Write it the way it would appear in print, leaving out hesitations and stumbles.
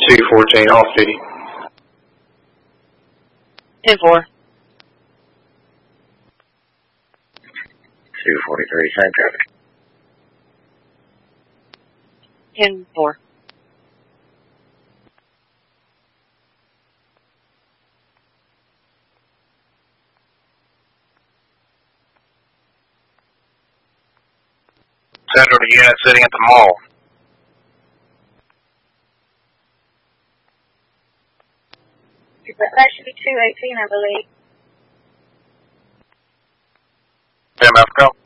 214 off duty. 10-4. 243, same traffic. 10-4. Central to unit sitting at the mall. That should be 218, I believe. MF, go.